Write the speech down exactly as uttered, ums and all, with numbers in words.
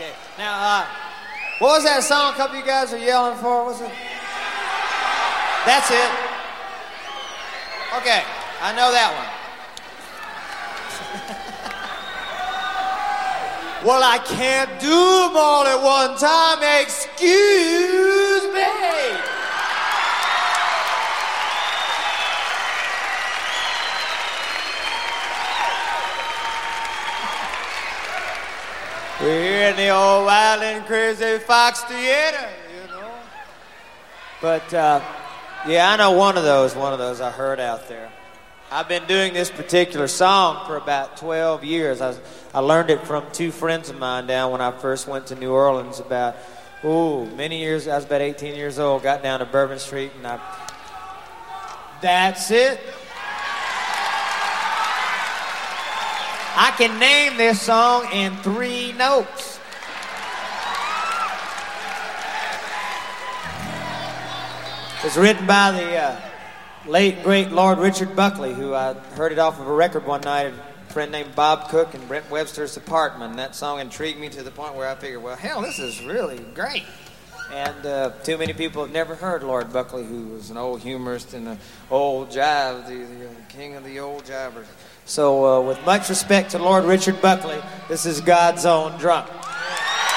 Okay. Now, uh, what was that song a couple of you guys are yelling for? What's it? That's it. Okay, I know that one. Well, I can't do them all at one time. Excuse me. We're in the old wild and crazy Fox Theater, you know. But, uh, yeah, I know one of those, one of those I heard out there. I've been doing this particular song for about twelve years. I, was, I learned it from two friends of mine down when I first went to New Orleans about, ooh, many years. I was about eighteen years old, got down to Bourbon Street, and I... That's it. I can name this song in three notes. It's written by the uh, late, great Lord Richard Buckley, who I heard it off of a record one night, a friend named Bob Cook in Brent Webster's apartment. And that song intrigued me to the point where I figured, well, hell, this is really great. And uh, too many people have never heard Lord Buckley, who was an old humorist and an old jive, the, the uh, king of the old jivers. So uh, with much respect to Lord Richard Buckley, this is God's Own Drunk.